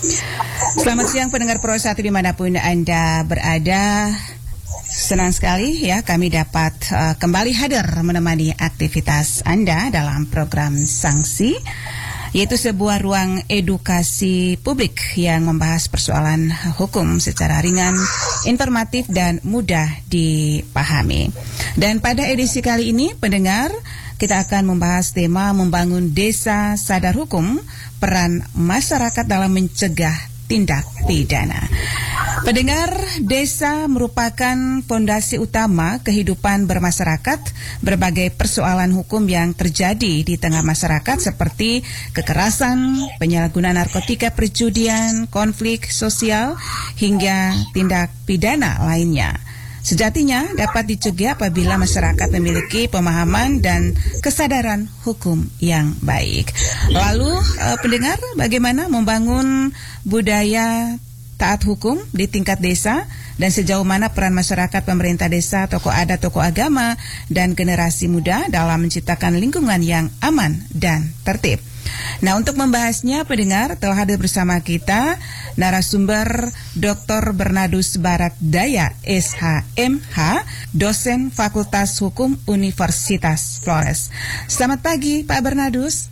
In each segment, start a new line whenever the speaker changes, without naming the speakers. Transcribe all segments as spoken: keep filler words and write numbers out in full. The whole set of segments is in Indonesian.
Selamat siang pendengar Pro satu dimanapun Anda berada. Senang sekali ya kami dapat uh, kembali hadir menemani aktivitas Anda dalam program Sanksi, yaitu sebuah ruang edukasi publik yang membahas persoalan hukum secara ringan, informatif, dan mudah dipahami. Dan pada edisi kali ini, pendengar, kita akan membahas tema membangun desa sadar hukum, peran masyarakat dalam mencegah tindak pidana. Pendengar, desa merupakan fondasi utama kehidupan bermasyarakat. Berbagai persoalan hukum yang terjadi di tengah masyarakat seperti kekerasan, penyalahgunaan narkotika, perjudian, konflik sosial, hingga tindak pidana lainnya, sejatinya dapat dicegah apabila masyarakat memiliki pemahaman dan kesadaran hukum yang baik. Lalu, uh, pendengar, bagaimana membangun budaya taat hukum di tingkat desa, dan sejauh mana peran masyarakat, pemerintah desa, tokoh adat, tokoh agama, dan generasi muda dalam menciptakan lingkungan yang aman dan tertib. Nah, untuk membahasnya, pendengar, telah hadir bersama kita narasumber Doktor Bernardus Baratdaya, S H M H, dosen Fakultas Hukum Universitas Flores. Selamat pagi, Pak Bernardus.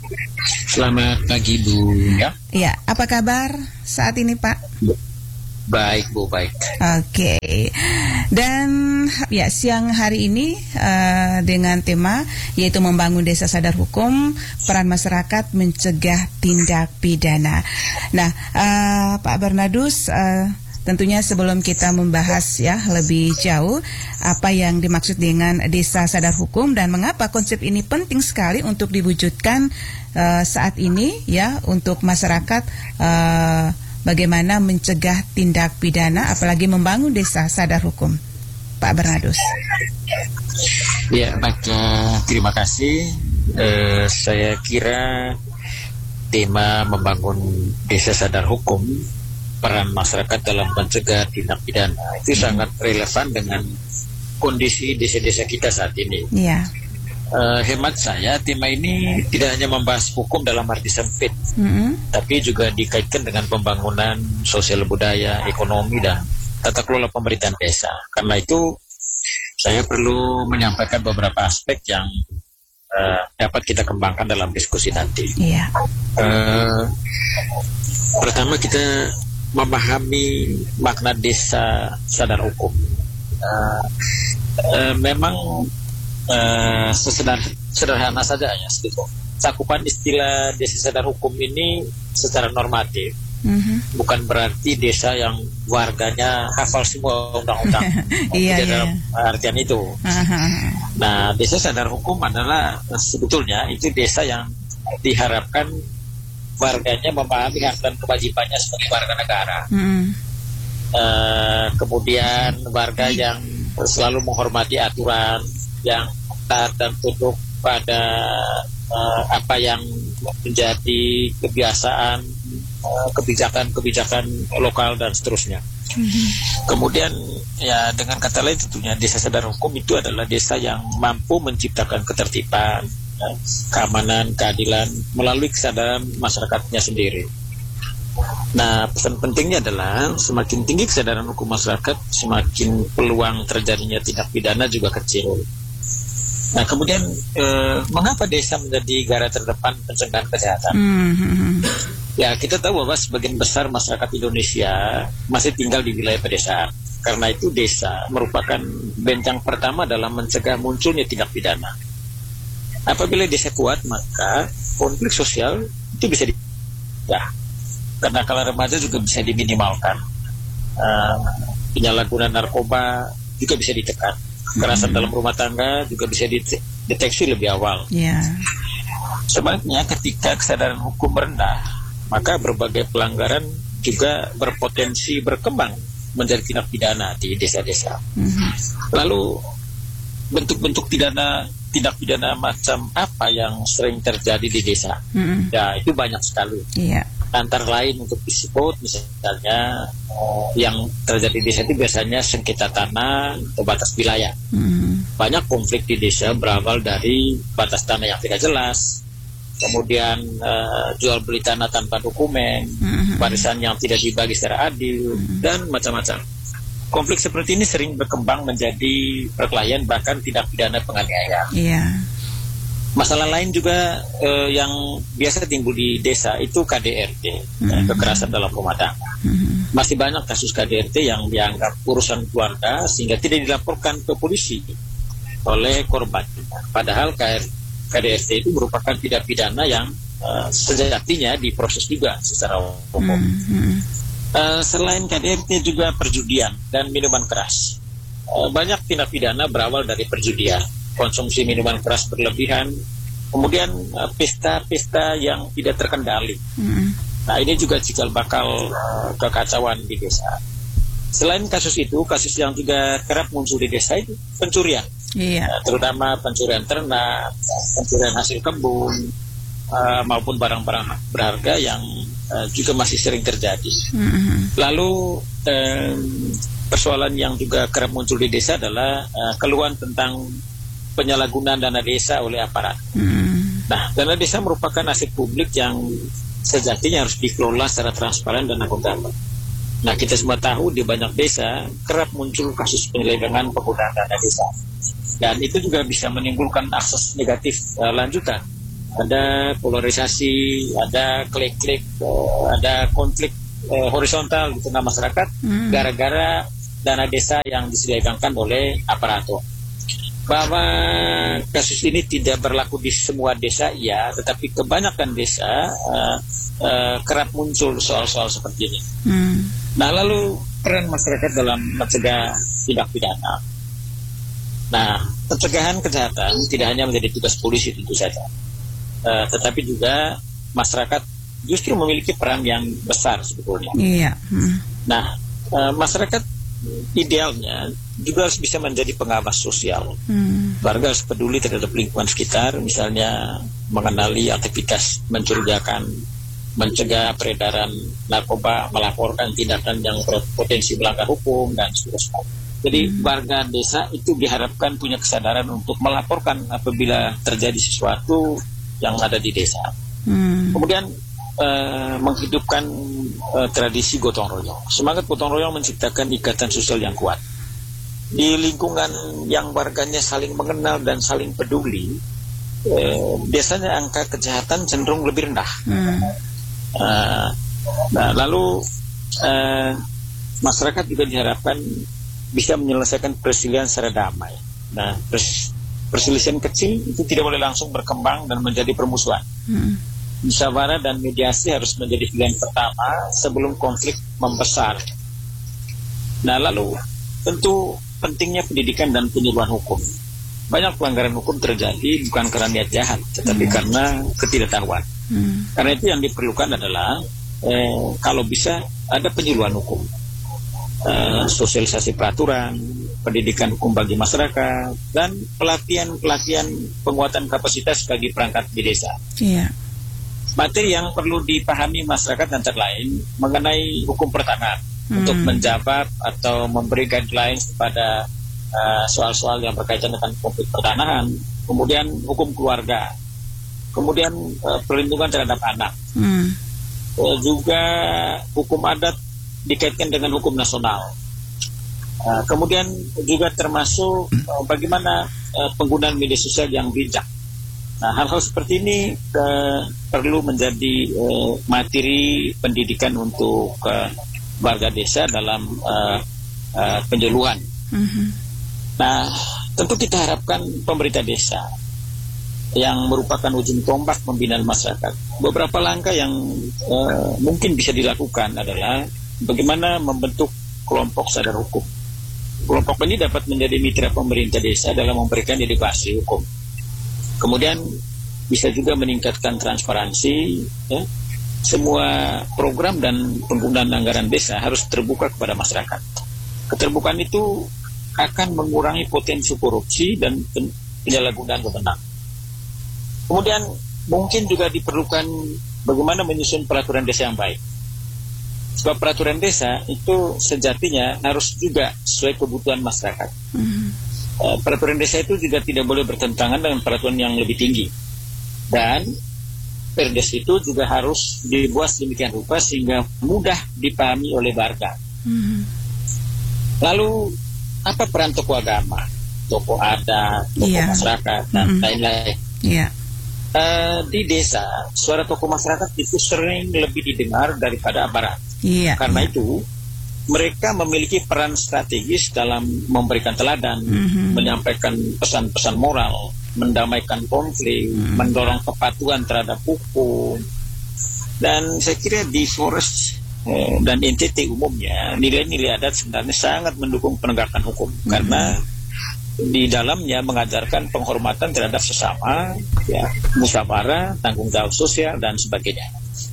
Selamat pagi, Bu. Ya.
Ya, apa kabar saat ini, Pak?
Baik, Bu, baik.
Oke. Dan ya, siang hari ini uh, dengan tema yaitu membangun desa sadar hukum, peran masyarakat mencegah tindak pidana. Nah, uh, Pak Bernardus, uh, tentunya sebelum kita membahas ya lebih jauh apa yang dimaksud dengan desa sadar hukum dan mengapa konsep ini penting sekali untuk diwujudkan uh, saat ini ya untuk masyarakat, uh, bagaimana mencegah tindak pidana apalagi membangun desa sadar hukum, Pak Bernardus.
Ya, baik, uh, terima kasih. Uh, saya kira tema membangun desa sadar hukum, peran masyarakat dalam mencegah tindak pidana itu hmm. sangat relevan dengan kondisi desa-desa kita saat ini.
Yeah.
Uh, hemat saya, tema ini tidak hanya membahas hukum dalam arti sempit, mm-hmm. tapi juga dikaitkan dengan pembangunan sosial budaya, ekonomi, dan tata kelola pemerintahan desa. Karena itu, saya perlu menyampaikan beberapa aspek yang uh, dapat kita kembangkan dalam diskusi nanti.
Yeah.
Uh, pertama, kita memahami makna desa sadar hukum. Uh, uh, memang Uh, sederhana saja ya, sedikit. Cakupan istilah desa sadar hukum ini secara normatif, mm-hmm. bukan berarti desa yang warganya hafal semua undang-undang.
Iya,
tidak
iya.
dalam artian itu. Uh-huh. Nah, desa sadar hukum adalah sebetulnya itu desa yang diharapkan warganya memahami hak dan kewajibannya sebagai warga negara. Mm-hmm. Uh, kemudian warga yang selalu menghormati aturan, yang taat dan tunduk pada uh, apa yang menjadi kebiasaan, uh, kebijakan-kebijakan lokal dan seterusnya. Mm-hmm. Kemudian ya dengan kata lain tentunya desa sadar hukum itu adalah desa yang mampu menciptakan ketertiban, ya, keamanan, keadilan melalui kesadaran masyarakatnya sendiri. Nah, pesan pentingnya adalah semakin tinggi kesadaran hukum masyarakat, semakin peluang terjadinya tindak pidana juga kecil. Nah, kemudian eh, mengapa desa menjadi garda terdepan pencegahan kejahatan? Mm-hmm. Ya, kita tahu bahwa sebagian besar masyarakat Indonesia masih tinggal di wilayah pedesaan. Karena itu desa merupakan bentang pertama dalam mencegah munculnya tindak pidana. Apabila desa kuat, maka konflik sosial itu bisa di ya, kenakalan remaja juga bisa diminimalkan. Uh, penyalahgunaan narkoba juga bisa ditekan. Kekerasan hmm. dalam rumah tangga juga bisa dideteksi lebih awal. Yeah. Sebaliknya, ketika kesadaran hukum rendah, maka berbagai pelanggaran juga berpotensi berkembang menjadi tindak pidana di desa-desa. Hmm. Lalu bentuk-bentuk pidana tindak pidana macam apa yang sering terjadi di desa? Hmm. Ya, itu banyak sekali. Yeah. Antara lain untuk disebut misalnya uh, yang terjadi di desa itu biasanya sengketa tanah atau batas wilayah. Mm. Banyak konflik di desa berawal dari batas tanah yang tidak jelas, kemudian uh, jual beli tanah tanpa dokumen, mm-hmm. warisan yang tidak dibagi secara adil, mm-hmm. dan macam-macam. Konflik seperti ini sering berkembang menjadi perkelahian, bahkan tindak pidana penganiayaan.
Yeah.
Masalah lain juga uh, yang biasa timbul di desa itu K D R T, mm-hmm. kekerasan dalam rumah tangga. Mm-hmm. Masih banyak kasus K D R T yang dianggap urusan keluarga sehingga tidak dilaporkan ke polisi oleh korban. Padahal K D R T itu merupakan tindak pidana yang uh, sejatinya diproses juga secara umum. Mm-hmm. uh, selain K D R T juga perjudian dan minuman keras. Uh, banyak tindak pidana berawal dari perjudian, konsumsi minuman keras berlebihan, kemudian uh, pesta-pesta yang tidak terkendali. Mm. Nah, ini juga cikal bakal uh, kekacauan di desa. Selain kasus itu, kasus yang juga kerap muncul di desa itu pencurian. Iya. Uh, terutama pencurian ternak, pencurian hasil kebun, uh, maupun barang-barang berharga yang uh, juga masih sering terjadi. Mm-hmm. Lalu um, persoalan yang juga kerap muncul di desa adalah uh, keluhan tentang penyalahgunaan dana desa oleh aparat. Hmm. Nah, dana desa merupakan aset publik yang sejatinya harus dikelola secara transparan dan akuntabel. Nah, kita semua tahu di banyak desa kerap muncul kasus penyelewengan penggunaan dana desa. Dan itu juga bisa menimbulkan akses negatif uh, lanjutan. Ada polarisasi, ada klik-klik, uh, ada konflik uh, horizontal di tengah masyarakat hmm. gara-gara dana desa yang diselewengkan oleh aparatur. Bahwa kasus ini tidak berlaku di semua desa, ya, tetapi kebanyakan desa uh, uh, kerap muncul soal-soal seperti ini. Hmm. Nah, lalu peran masyarakat dalam mencegah tindak pidana. Nah, pencegahan kejahatan tidak hanya menjadi tugas polisi tentu saja, uh, tetapi juga masyarakat justru memiliki peran yang besar sebetulnya. Iya. Hmm. Nah, uh, masyarakat idealnya juga harus bisa menjadi pengawas sosial. Hmm. Warga harus peduli terhadap lingkungan sekitar, misalnya mengenali aktivitas mencurigakan, mencegah peredaran narkoba, melaporkan tindakan yang berpotensi melanggar hukum, dan seterusnya. Jadi hmm. warga desa itu diharapkan punya kesadaran untuk melaporkan apabila terjadi sesuatu yang ada di desa. Hmm. Kemudian Uh, menghidupkan uh, tradisi gotong royong. Semangat gotong royong menciptakan ikatan sosial yang kuat. Di lingkungan yang warganya saling mengenal dan saling peduli, uh, biasanya angka kejahatan cenderung lebih rendah. Hmm. Uh, nah, lalu uh, masyarakat juga diharapkan bisa menyelesaikan perselisihan secara damai. Nah, pers- perselisihan kecil itu tidak boleh langsung berkembang dan menjadi permusuhan. Hmm. Musyawarah dan mediasi harus menjadi pilihan pertama sebelum konflik membesar. Nah, lalu tentu pentingnya pendidikan dan penyuluhan hukum. Banyak pelanggaran hukum terjadi bukan karena niat jahat, tetapi hmm. karena ketidaktahuan. Hmm. Karena itu yang diperlukan adalah eh, kalau bisa ada penyuluhan hukum, eh, sosialisasi peraturan, pendidikan hukum bagi masyarakat, dan pelatihan-pelatihan penguatan kapasitas bagi perangkat di desa. Yeah. Materi yang perlu dipahami masyarakat antara lain mengenai hukum pertanahan hmm. untuk menjawab atau memberi guidelines kepada uh, soal-soal yang berkaitan dengan konflik pertanahan, kemudian hukum keluarga, kemudian uh, perlindungan terhadap anak, hmm. uh, juga hukum adat dikaitkan dengan hukum nasional, uh, kemudian juga termasuk uh, bagaimana uh, penggunaan media sosial yang bijak. Nah, hal-hal seperti ini uh, perlu menjadi uh, materi pendidikan untuk uh, warga desa dalam uh, uh, penyuluhan. Mm-hmm. Nah, tentu kita harapkan pemerintah desa yang merupakan ujung tombak pembinaan masyarakat. Beberapa langkah yang uh, mungkin bisa dilakukan adalah bagaimana membentuk kelompok sadar hukum. Kelompok ini dapat menjadi mitra pemerintah desa dalam memberikan edukasi hukum. Kemudian bisa juga meningkatkan transparansi, ya. Semua program dan penggunaan anggaran desa harus terbuka kepada masyarakat. Keterbukaan itu akan mengurangi potensi korupsi dan penyalahgunaan wewenang. Kemudian mungkin juga diperlukan bagaimana menyusun peraturan desa yang baik. Sebab peraturan desa itu sejatinya harus juga sesuai kebutuhan masyarakat. Mm-hmm. Uh, peraturan desa itu juga tidak boleh bertentangan dengan peraturan yang lebih tinggi. Dan Perdes itu juga harus dibuat sedemikian rupa sehingga mudah dipahami oleh warga. Mm-hmm. Lalu apa peran tokoh agama, tokoh adat, tokoh yeah. masyarakat dan mm-hmm. lain-lain? Yeah. Uh, di desa suara tokoh masyarakat itu sering lebih didengar daripada aparat. Yeah. Karena yeah. itu mereka memiliki peran strategis dalam memberikan teladan, mm-hmm. menyampaikan pesan-pesan moral, mendamaikan konflik, mm-hmm. mendorong kepatuhan terhadap hukum. Dan saya kira di Flores eh, dan N T T umumnya nilai-nilai adat sebenarnya sangat mendukung penegakan hukum, mm-hmm. karena di dalamnya mengajarkan penghormatan terhadap sesama, ya, musyawarah, tanggung jawab sosial dan sebagainya.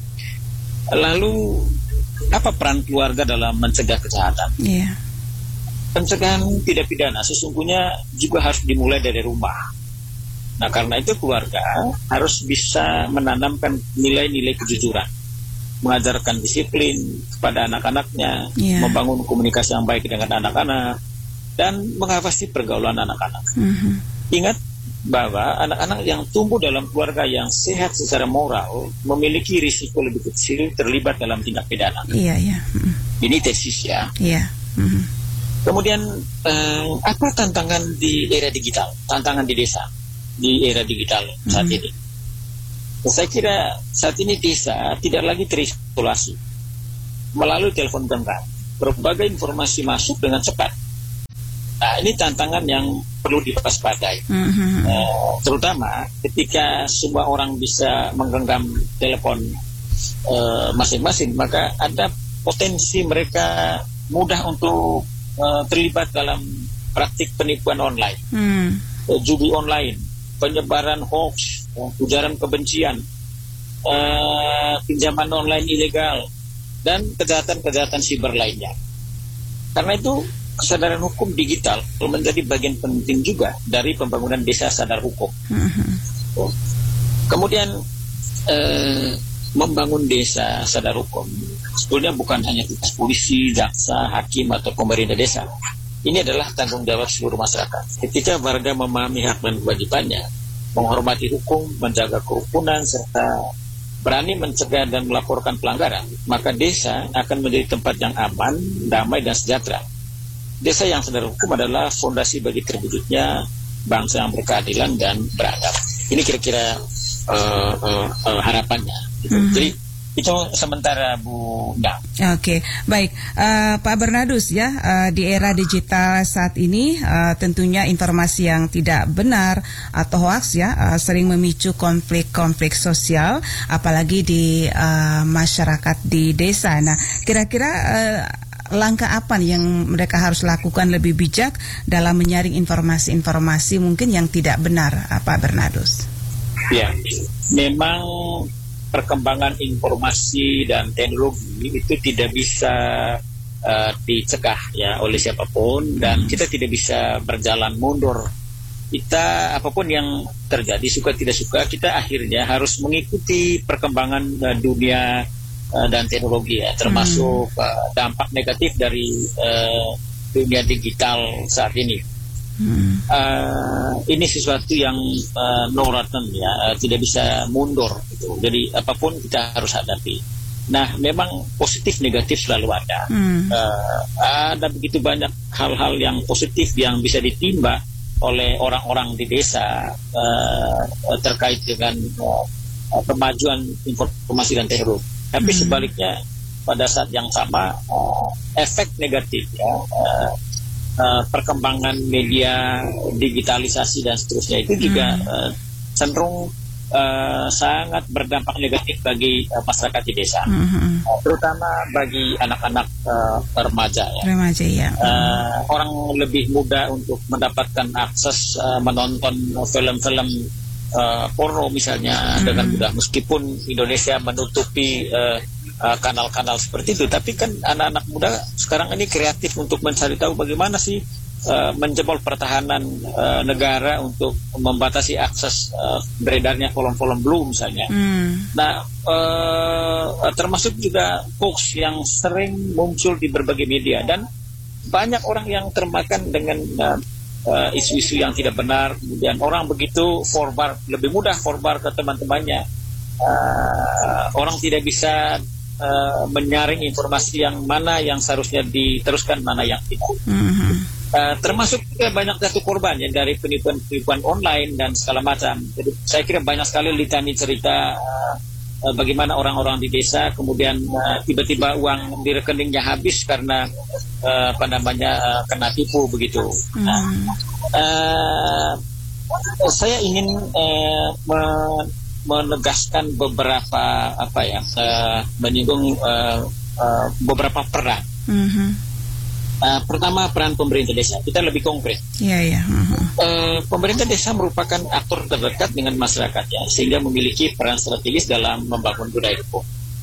Lalu apa peran keluarga dalam mencegah kejahatan? Yeah. Pencegahan tidak pidana sesungguhnya juga harus dimulai dari rumah. Nah, karena itu keluarga harus bisa menanamkan nilai-nilai kejujuran, mengajarkan disiplin kepada anak-anaknya, yeah. membangun komunikasi yang baik dengan anak-anak, dan mengawasi pergaulan anak-anak. Mm-hmm. Ingat bahwa anak-anak yang tumbuh dalam keluarga yang sehat secara moral memiliki risiko lebih kecil terlibat dalam tindak pidana. Iya, iya. Mm. Ini tesis ya. Iya. Mm-hmm. Kemudian eh, apa tantangan di era digital? Tantangan di desa di era digital mm-hmm. saat ini. Saya kira saat ini desa tidak lagi terisolasi. Melalui telepon genggam, berbagai informasi masuk dengan cepat. Nah, ini tantangan yang perlu diwaspadai, mm-hmm. uh, terutama ketika semua orang bisa menggenggam telepon uh, masing-masing, maka ada potensi mereka mudah untuk uh, terlibat dalam praktik penipuan online, mm. uh, judi online, penyebaran hoax, uh, ujaran kebencian, uh, pinjaman online ilegal, dan kejahatan-kejahatan siber lainnya. Karena itu kesadaran hukum digital menjadi bagian penting juga dari pembangunan desa sadar hukum. Mm-hmm. Kemudian eh, membangun desa sadar hukum sebetulnya bukan hanya tugas polisi, jaksa, hakim atau pemerintah desa. Ini adalah tanggung jawab seluruh masyarakat. Ketika warga memahami hak dan kewajibannya, menghormati hukum, menjaga kerukunan, serta berani mencegah dan melaporkan pelanggaran, maka desa akan menjadi tempat yang aman, damai, dan sejahtera. Desa yang sadar hukum adalah fondasi bagi terwujudnya bangsa yang berkeadilan dan beradab. Ini kira-kira uh, uh, uh, harapannya. Gitu. Mm-hmm. Jadi itu sementara Bu Dang. Oke,
okay. Baik uh, Pak Bernardus ya, uh, di era digital saat ini uh, tentunya informasi yang tidak benar atau hoax ya uh, sering memicu konflik-konflik sosial, apalagi di uh, masyarakat di desa. Nah, kira-kira uh, langkah apa nih yang mereka harus lakukan lebih bijak dalam menyaring informasi-informasi mungkin yang tidak benar, Pak Bernardus?
Ya, memang perkembangan informasi dan teknologi itu tidak bisa uh, dicegah ya oleh siapapun, dan kita tidak bisa berjalan mundur. Kita apapun yang terjadi, suka tidak suka, kita akhirnya harus mengikuti perkembangan uh, dunia dan teknologi ya, termasuk hmm. uh, dampak negatif dari uh, dunia digital saat ini. Hmm. Uh, ini sesuatu yang uh, no return ya, uh, tidak bisa mundur gitu. Jadi apapun kita harus hadapi. Nah, memang positif negatif selalu ada. Hmm. Uh, ada begitu banyak hal-hal yang positif yang bisa ditimba oleh orang-orang di desa uh, terkait dengan uh, kemajuan informasi dan teknologi. Tapi hmm. sebaliknya pada saat yang sama uh, efek negatif ya, uh, uh, perkembangan media, digitalisasi dan seterusnya itu juga hmm. uh, cenderung uh, sangat berdampak negatif bagi uh, masyarakat di desa, hmm. uh, terutama bagi anak-anak uh, remaja ya. Remaja ya. Uh, orang lebih mudah untuk mendapatkan akses uh, menonton film-film Uh, porno misalnya hmm. dengan mudah, meskipun Indonesia menutupi uh, uh, kanal-kanal seperti itu, tapi kan anak-anak muda sekarang ini kreatif untuk mencari tahu bagaimana sih uh, menjebol pertahanan uh, negara untuk membatasi akses uh, beredarnya kolom-kolom blue misalnya. Hmm. Nah, uh, termasuk juga hoax yang sering muncul di berbagai media, dan banyak orang yang termakan dengan uh, Uh, isu-isu yang tidak benar, kemudian orang begitu forward, lebih mudah forward ke teman-temannya uh, orang tidak bisa uh, menyaring informasi yang mana yang seharusnya diteruskan, mana yang tidak. Mm-hmm. Uh, termasuk juga banyak jatuh korban ya dari penipuan-penipuan online dan segala macam. Jadi saya kira banyak sekali litani cerita uh, uh, bagaimana orang-orang di desa kemudian uh, tiba-tiba uang di rekeningnya habis karena uh, apa namanya uh, kena tipu begitu. Mm. Nah, uh, saya ingin uh, men- menegaskan beberapa apa ya uh, menyinggung uh, uh, beberapa peran. Mm-hmm. Uh, pertama, peran pemerintah desa. Kita lebih konkret.
Yeah, yeah. Mm-hmm.
Uh, pemerintah desa merupakan aktor terdekat dengan masyarakatnya sehingga memiliki peran strategis dalam membangun budaya hukum.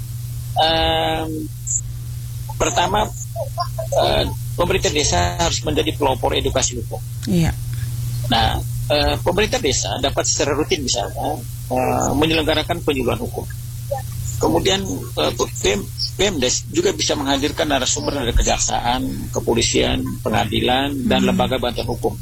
Uh, pertama, uh, pemerintah desa harus menjadi pelopor edukasi hukum.
Yeah.
Nah, uh, pemerintah desa dapat secara rutin misalnya uh, menyelenggarakan penyuluhan hukum. Kemudian uh, P M D E S juga bisa menghadirkan narasumber dari kejaksaan, kepolisian, pengadilan, dan hmm. lembaga bantuan hukum.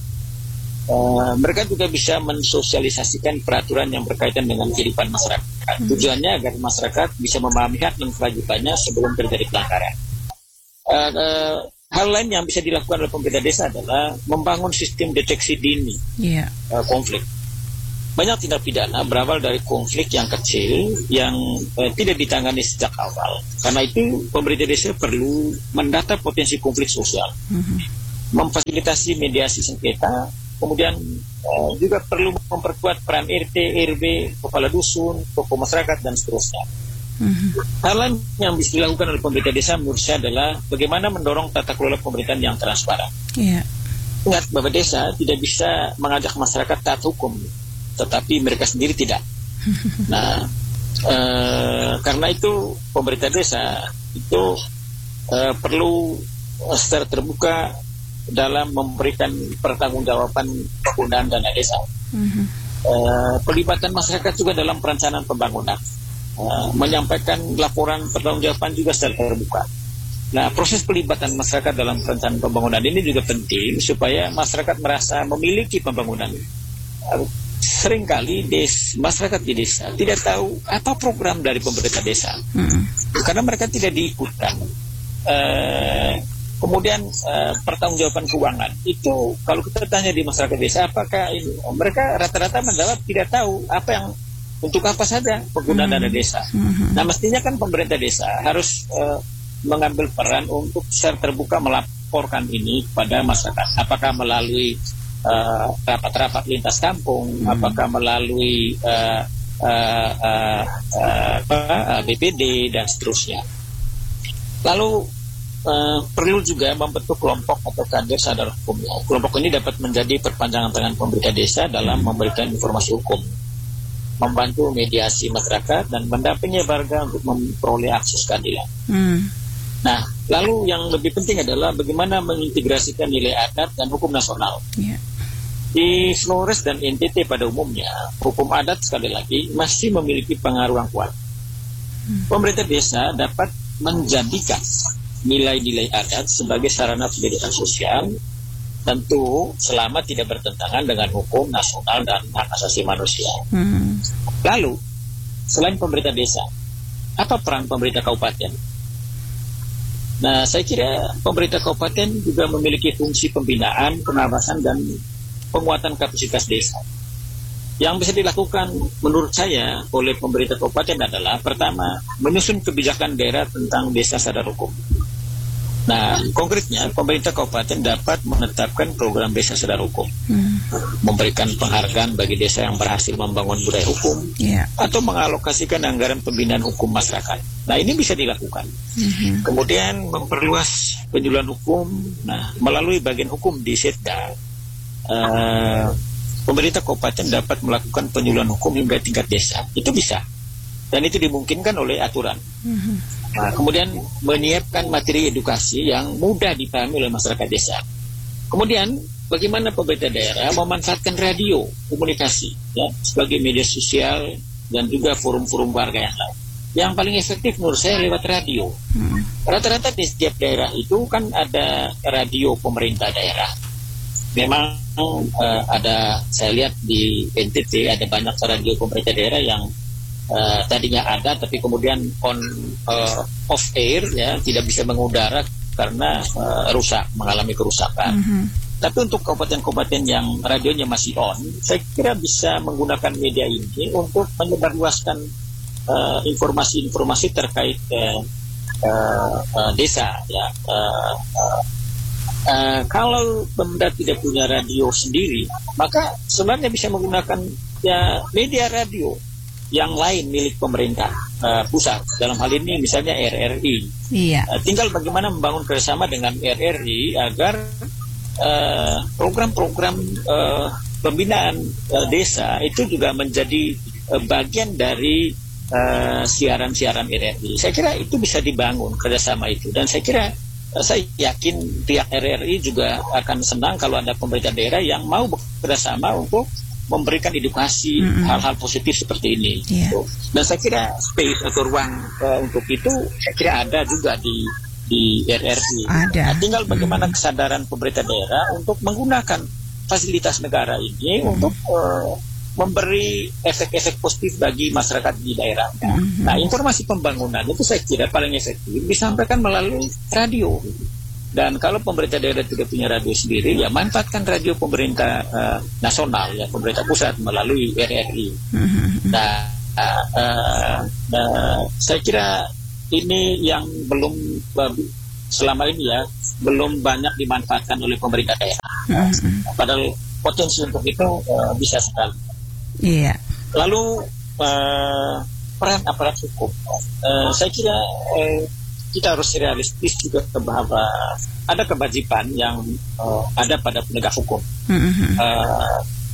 Uh, mereka juga bisa mensosialisasikan peraturan yang berkaitan dengan kehidupan masyarakat. Hmm. Tujuannya agar masyarakat bisa memahami hak dan kewajibannya sebelum terjadi pelanggaran. Uh, uh, hal lain yang bisa dilakukan oleh pemerintah desa adalah membangun sistem deteksi dini yeah. uh, konflik. Banyak tindak pidana berawal dari konflik yang kecil yang eh, tidak ditangani sejak awal. Karena itu pemerintah desa perlu mendata potensi konflik sosial, mm-hmm. memfasilitasi mediasi sengketa, kemudian eh, juga perlu memperkuat peran R T, R W, kepala dusun, tokoh masyarakat, dan seterusnya. Mm-hmm. Hal lain yang bisa dilakukan oleh pemerintah desa menurut saya adalah bagaimana mendorong tata kelola pemerintahan yang transparan. Yeah. Ingat bahwa desa tidak bisa mengajak masyarakat taat hukum, tetapi mereka sendiri tidak. Nah, e, karena itu pemerintah desa itu e, perlu secara terbuka dalam memberikan pertanggungjawaban penggunaan dana desa. Mm-hmm. E, pelibatan masyarakat juga dalam perencanaan pembangunan, e, menyampaikan laporan pertanggungjawaban juga secara terbuka. Nah, proses pelibatan masyarakat dalam perencanaan pembangunan ini juga penting supaya masyarakat merasa memiliki pembangunan. Seringkali des, masyarakat di desa tidak tahu apa program dari pemerintah desa, hmm. karena mereka tidak diikutkan. Uh, kemudian uh, pertanggungjawaban keuangan itu kalau kita tanya di masyarakat desa, apakah ini, mereka rata-rata menjawab tidak tahu apa yang untuk apa saja penggunaan hmm. dana desa. Hmm. Nah, mestinya kan pemerintah desa harus uh, mengambil peran untuk secara terbuka melaporkan ini kepada masyarakat. Apakah melalui Uh, rapat-rapat lintas kampung, hmm. apakah melalui uh, uh, uh, uh, uh, B P D dan seterusnya. Lalu uh, perlu juga membentuk kelompok atau kader sadar hukum. Kelompok ini dapat menjadi perpanjangan tangan pemerintah desa dalam hmm. memberikan informasi hukum, membantu mediasi masyarakat, dan mendampingi warga untuk memperoleh akses keadilan. Hmm. Nah, lalu yang lebih penting adalah bagaimana mengintegrasikan nilai adat dan hukum nasional. Yeah. Di Flores dan N T T pada umumnya, hukum adat sekali lagi masih memiliki pengaruh yang kuat. Hmm. Pemerintah desa dapat menjadikan nilai-nilai adat sebagai sarana pendidikan sosial, tentu selama tidak bertentangan dengan hukum nasional dan hak asasi manusia. Hmm. Lalu, selain pemerintah desa, apa peran pemerintah kabupaten? Nah, saya kira pemerintah kabupaten juga memiliki fungsi pembinaan, pengawasan, dan penguatan kapasitas desa. Yang bisa dilakukan menurut saya oleh pemerintah kabupaten adalah pertama, menyusun kebijakan daerah tentang desa sadar hukum. Nah, konkretnya pemerintah kabupaten dapat menetapkan program desa sadar hukum, hmm. memberikan penghargaan bagi desa yang berhasil membangun budaya hukum, yeah. atau mengalokasikan anggaran pembinaan hukum masyarakat. Nah, ini bisa dilakukan. Hmm. Kemudian memperluas penyuluhan hukum. Nah, melalui bagian hukum di Setda, uh, pemerintah kabupaten dapat melakukan penyuluhan hukum hingga tingkat desa. Itu bisa, dan itu dimungkinkan oleh aturan. Hmm. Nah, kemudian menyiapkan materi edukasi yang mudah dipahami oleh masyarakat desa. Kemudian bagaimana pemerintah daerah memanfaatkan radio komunikasi ya, sebagai media sosial dan juga forum-forum warga yang lain. Yang paling efektif menurut saya lewat radio. Hmm. Rata-rata di setiap daerah itu kan ada radio pemerintah daerah. Memang uh, ada, saya lihat di N T T ada banyak radio pemerintah daerah yang uh, tadinya ada tapi kemudian on uh, off air ya, tidak bisa mengudara karena uh, rusak, mengalami kerusakan. Mm-hmm. Tapi untuk kabupaten-kabupaten yang radionya masih on, saya kira bisa menggunakan media ini untuk menyebarluaskan uh, informasi-informasi terkait uh, uh, uh, desa. Ya, uh, uh, uh, kalau Pemda tidak punya radio sendiri, maka sebenarnya bisa menggunakan ya media radio yang lain milik pemerintah uh, pusat. Dalam hal ini misalnya R R I. Iya. Uh, tinggal bagaimana membangun kerjasama dengan R R I agar Uh, program-program uh, pembinaan uh, desa itu juga menjadi uh, bagian dari uh, siaran-siaran R R I. Saya kira itu bisa dibangun kerjasama itu, dan saya kira uh, saya yakin pihak R R I juga akan senang kalau ada pemerintah daerah yang mau bekerjasama untuk memberikan edukasi mm-hmm. hal-hal positif seperti ini. Yeah. Dan saya kira space atau ruang uh, untuk itu saya kira ada juga di di R R I. Ada. Nah, tinggal bagaimana hmm. kesadaran pemerintah daerah untuk menggunakan fasilitas negara ini hmm. untuk uh, memberi efek-efek positif bagi masyarakat di daerah. Hmm. Nah, informasi pembangunan itu saya kira paling efektif disampaikan melalui radio. Dan kalau pemerintah daerah tidak punya radio sendiri, ya manfaatkan radio pemerintah uh, nasional, ya pemerintah pusat melalui R R I. Hmm. Nah, uh, uh, uh, saya kira ini yang belum selama ini ya belum banyak dimanfaatkan oleh pemerintah daerah. Mm-hmm. Padahal potensi untuk itu uh, bisa sekali. Iya. Yeah. Lalu uh, peran aparat hukum, uh, saya kira uh, kita harus realistis juga bahwa ada kewajiban yang uh, ada pada penegak hukum. Mm-hmm. Uh,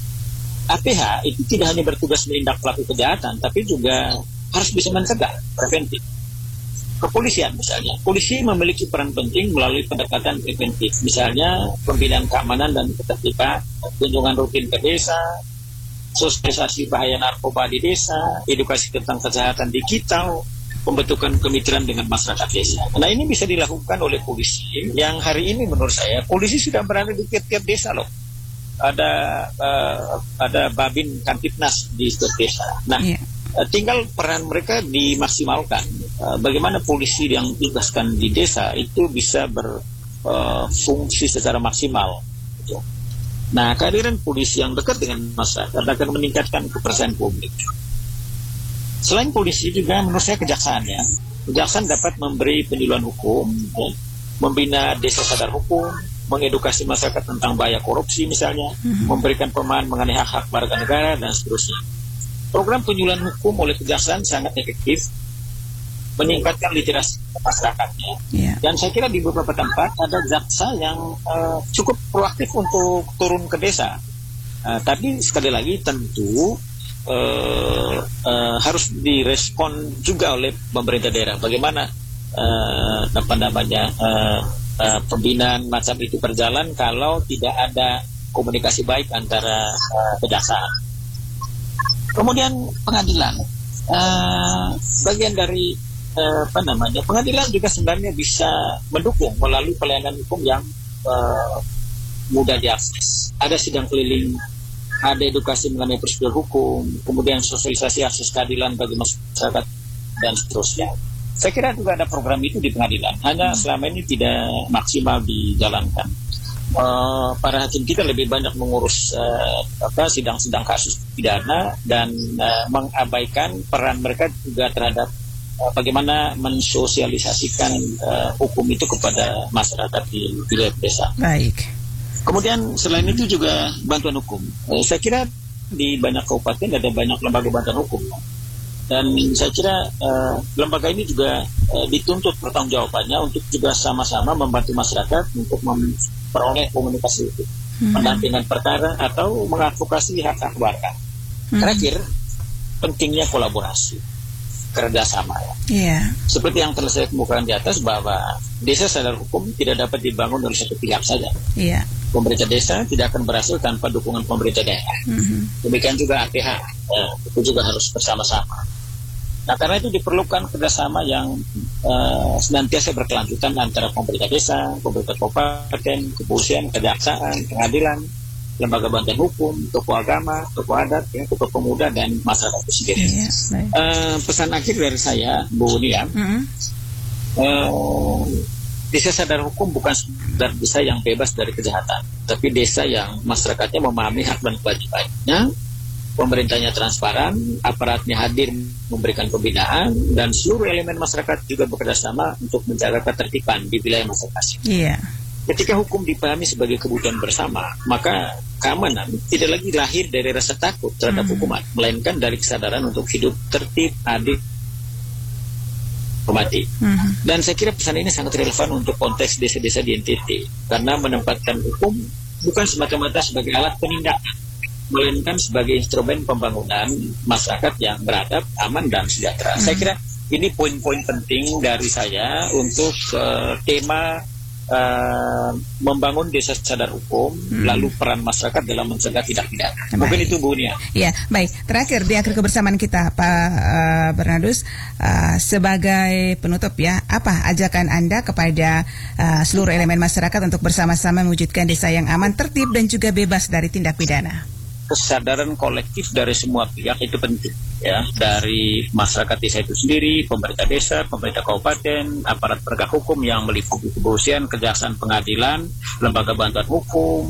A P H itu tidak hanya bertugas menindak pelaku kejahatan, tapi juga harus bisa mencegah, preventif. Kepolisian misalnya, polisi memiliki peran penting melalui pendekatan preventif, misalnya pembinaan keamanan dan ketertiban, kunjungan rutin ke desa, sosialisasi bahaya narkoba di desa, edukasi tentang kesehatan digital, pembentukan kemitraan dengan masyarakat desa. Nah, ini bisa dilakukan oleh polisi yang hari ini menurut saya polisi sudah berada di tiap-tiap desa loh. Ada uh, ada Babin Kantipnas di setiap desa. Nah, yeah. tinggal peran mereka dimaksimalkan. Bagaimana polisi yang ditugaskan di desa itu bisa berfungsi uh, secara maksimal. Nah, kehadiran polisi yang dekat dengan masyarakat akan meningkatkan kepercayaan publik. Selain polisi juga menurut saya kejaksaan ya. Kejaksaan dapat memberi penyuluhan hukum, ya, membina desa sadar hukum, mengedukasi masyarakat tentang bahaya korupsi misalnya, mm-hmm. memberikan pemahaman mengenai hak-hak warga negara dan seterusnya. Program penyuluhan hukum oleh kejaksaan sangat efektif meningkatkan literasi masyarakatnya. Yeah. Dan saya kira di beberapa tempat ada jaksa yang uh, cukup proaktif untuk turun ke desa. Uh, tapi sekali lagi tentu uh, uh, harus direspon juga oleh pemerintah daerah. Bagaimana uh, apa namanya uh, uh, pembinaan macam itu berjalan kalau tidak ada komunikasi baik antara uh, kejaksaan. Kemudian pengadilan, uh, bagian dari uh, apa namanya pengadilan juga sebenarnya bisa mendukung melalui pelayanan hukum yang uh, mudah diakses. Ada sidang keliling, ada edukasi mengenai prosedur hukum, kemudian sosialisasi akses keadilan bagi masyarakat dan seterusnya. Saya kira juga ada program itu di pengadilan, hanya selama ini tidak maksimal dijalankan. Uh, para hakim kita lebih banyak mengurus uh, apa sidang-sidang kasus pidana dan uh, mengabaikan peran mereka juga terhadap uh, bagaimana mensosialisasikan uh, hukum itu kepada masyarakat di wilayah desa. Baik. Kemudian selain itu juga bantuan hukum. Uh, saya kira di banyak kabupaten ada banyak lembaga bantuan hukum. Dan saya kira uh, lembaga ini juga uh, dituntut pertanggungjawabannya untuk juga sama-sama membantu masyarakat untuk memperoleh komunikasi itu, hmm. pendampingan perkara atau mengadvokasi hak-hak warga. Hmm. Terakhir, pentingnya kolaborasi, kerjasama. Ya. Yeah. Seperti yang telah saya kemukakan di atas bahwa desa sadar hukum tidak dapat dibangun oleh satu pihak saja. Yeah. Pemerintah desa tidak akan berhasil tanpa dukungan pemerintah daerah. Mm-hmm. Demikian juga A P H, ya, itu juga harus bersama-sama. Nah, karena itu diperlukan kerjasama yang uh, senantiasa berkelanjutan antara pemerintah desa, pemerintah kabupaten, kepolisian, kejaksaan, pengadilan, lembaga bantuan hukum, tokoh agama, tokoh adat, ya, tokoh pemuda, dan masyarakat itu sendiri. Yeah, uh, pesan akhir dari saya, Bu Nia, mm-hmm. uh, desa sadar hukum bukan sekedar desa yang bebas dari kejahatan, tapi desa yang masyarakatnya memahami hak dan kewajibannya, pemerintahnya transparan, aparatnya hadir memberikan pembinaan, dan seluruh elemen masyarakat juga bekerjasama untuk menjaga ketertiban di wilayah masing-masing. Yeah. Ketika hukum dipahami sebagai kebutuhan bersama, maka keamanan tidak lagi lahir dari rasa takut terhadap mm-hmm. hukuman, melainkan dari kesadaran untuk hidup tertib, adil, hormati. Mm-hmm. Dan saya kira pesan ini sangat relevan untuk konteks desa-desa di N T T, karena menempatkan hukum bukan semata-mata sebagai alat penindakan, melainkan sebagai instrumen pembangunan masyarakat yang beradab, aman, dan sejahtera. Hmm. Saya kira ini poin-poin penting dari saya untuk uh, tema uh, membangun desa sadar hukum, hmm. lalu peran masyarakat dalam mencegah tindak pidana. Mungkin itu Bu Nia.
Ya, baik. Terakhir di akhir kebersamaan kita, Pak uh, Bernardus, uh, sebagai penutup ya, apa ajakan Anda kepada uh, seluruh elemen masyarakat untuk bersama-sama mewujudkan desa yang aman, tertib, dan juga bebas dari tindak pidana?
Kesadaran kolektif dari semua pihak itu penting, ya, dari masyarakat desa itu sendiri, pemerintah desa, pemerintah kabupaten, aparat penegak hukum yang meliputi kepolisian, kejaksaan, pengadilan, lembaga bantuan hukum,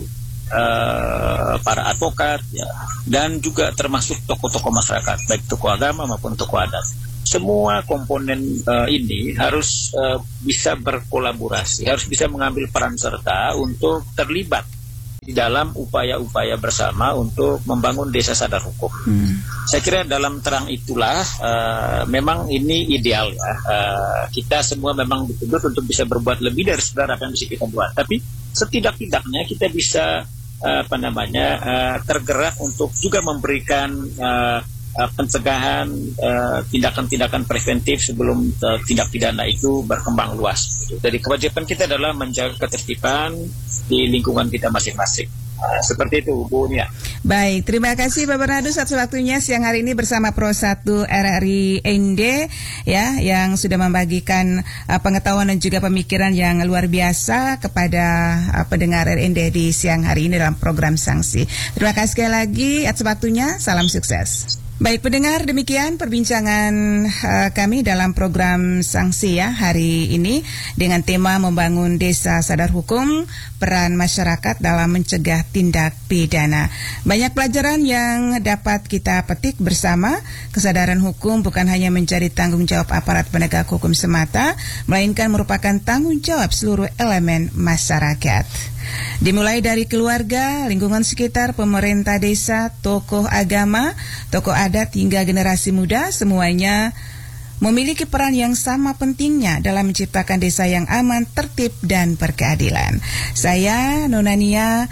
eh, para advokat, ya, dan juga termasuk tokoh-tokoh masyarakat, baik tokoh agama maupun tokoh adat. Semua komponen uh, ini harus uh, bisa berkolaborasi, harus bisa mengambil peran serta untuk terlibat di dalam upaya-upaya bersama untuk membangun desa sadar hukum. Hmm. Saya kira dalam terang itulah uh, memang ini ideal ya. Uh, kita semua memang dituntut untuk bisa berbuat lebih dari segala apa yang bisa kita buat. Tapi setidak-tidaknya kita bisa uh, apa namanya uh, tergerak untuk juga memberikan uh, uh, pencegahan, uh, tindakan-tindakan preventif sebelum uh, tindak pidana itu berkembang luas. Jadi kewajiban kita adalah menjaga ketertiban di lingkungan kita masing-masing. Nah, seperti itu, Bu Nia.
Baik, terima kasih Pak Bernardus atas waktunya siang hari ini bersama Pro satu R R I N D ya, yang sudah membagikan uh, pengetahuan dan juga pemikiran yang luar biasa kepada uh, pendengar R R I N D di siang hari ini dalam program Sanksi. Terima kasih sekali lagi atas waktunya. Salam sukses. Baik pendengar, demikian perbincangan uh, kami dalam program Sanksi ya hari ini dengan tema membangun desa sadar hukum, peran masyarakat dalam mencegah tindak pidana. Banyak pelajaran yang dapat kita petik bersama. Kesadaran hukum bukan hanya menjadi tanggung jawab aparat penegak hukum semata, melainkan merupakan tanggung jawab seluruh elemen masyarakat. Dimulai dari keluarga, lingkungan sekitar, pemerintah desa, tokoh agama, tokoh adat hingga generasi muda, semuanya memiliki peran yang sama pentingnya dalam menciptakan desa yang aman, tertib, dan berkeadilan. Saya Nona Nia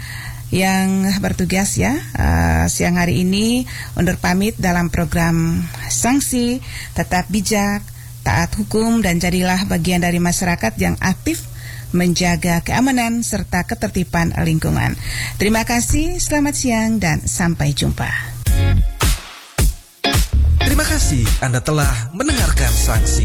yang bertugas ya uh, siang hari ini undur pamit dalam program Sanksi. Tetap bijak, taat hukum, dan jadilah bagian dari masyarakat yang aktif menjaga keamanan serta ketertiban lingkungan. Terima kasih, selamat siang, dan sampai jumpa.
Terima kasih Anda telah mendengarkan Sanksi.